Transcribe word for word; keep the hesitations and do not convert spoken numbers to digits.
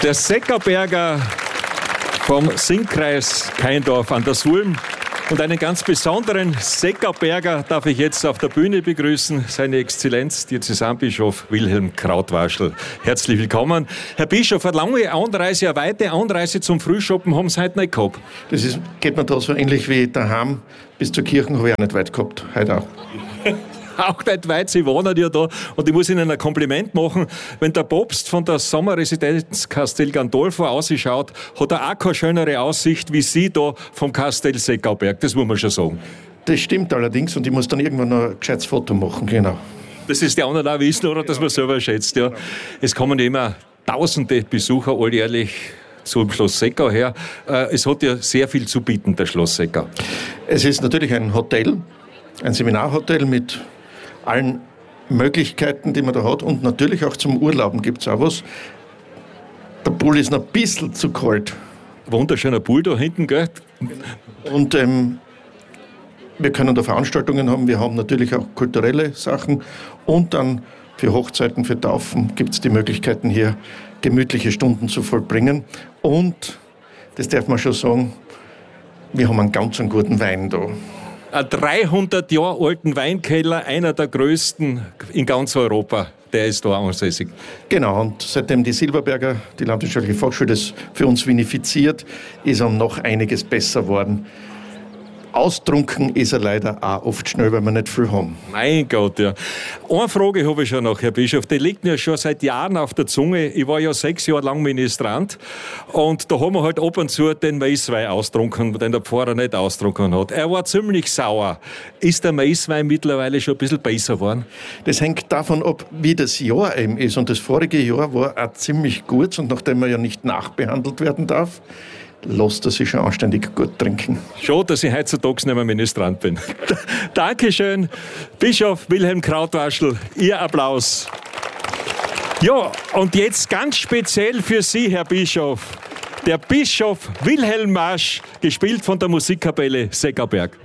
Der Seckerberger vom Singkreis Kaindorf an der Sulm. Und einen ganz besonderen Seckerberger darf ich jetzt auf der Bühne begrüßen, seine Exzellenz, Diözesanbischof Wilhelm Krautwaschl. Herzlich willkommen. Herr Bischof, eine lange Anreise, eine weite Anreise zum Frühschoppen haben Sie heute nicht gehabt. Das ist, geht mir da so ähnlich wie daheim. Bis zur Kirche habe ich auch nicht weit gehabt, heute auch. Auch nicht weit, Sie wohnen ja da. Und ich muss Ihnen ein Kompliment machen. Wenn der Papst von der Sommerresidenz Castel Gandolfo ausschaut, hat er auch keine schönere Aussicht wie Sie da vom Castel Seckerberg. Das muss man schon sagen. Das stimmt allerdings und ich muss dann irgendwann noch ein gescheites Foto machen, genau. Das ist die anderen auch wissen, oder? Dass man selber schätzt, ja. Es kommen immer tausende Besucher alljährlich zum Schloss Seckau her. Es hat ja sehr viel zu bieten, der Schloss Seckau. Es ist natürlich ein Hotel, ein Seminarhotel mit allen Möglichkeiten, die man da hat. Und natürlich auch zum Urlauben gibt es auch was. Der Pool ist noch ein bisschen zu kalt. Wunderschöner Pool da hinten, gell? Und ähm, wir können da Veranstaltungen haben. Wir haben natürlich auch kulturelle Sachen. Und dann für Hochzeiten, für Taufen gibt es die Möglichkeiten, hier gemütliche Stunden zu vollbringen. Und, das darf man schon sagen, wir haben einen ganz einen guten Wein da. Ein dreihundert Jahre alten Weinkeller, einer der größten in ganz Europa, der ist da ansässig. Genau, und seitdem die Silberberger, die Landwirtschaftliche Fachschule, das für uns vinifiziert, ist er noch einiges besser geworden. Austrunken ist er leider auch oft schnell, weil wir nicht viel haben. Mein Gott, ja. Eine Frage habe ich schon noch, Herr Bischof, die liegt mir schon seit Jahren auf der Zunge. Ich war ja sechs Jahre lang Ministrant und da haben wir halt ab und zu den Maiswein austrunken, den der Pfarrer nicht austrunken hat. Er war ziemlich sauer. Ist der Maiswein mittlerweile schon ein bisschen besser geworden? Das hängt davon ab, wie das Jahr eben ist. Und das vorige Jahr war auch ziemlich gut und nachdem er ja nicht nachbehandelt werden darf, lässt er sich schon anständig gut trinken. Schon, dass ich heutzutage nicht mehr Ministrant bin. Dankeschön, Bischof Wilhelm Krautwaschl. Ihr Applaus. Ja, und jetzt ganz speziell für Sie, Herr Bischof, der Bischof Wilhelm Marsch, gespielt von der Musikkapelle Seckerberg.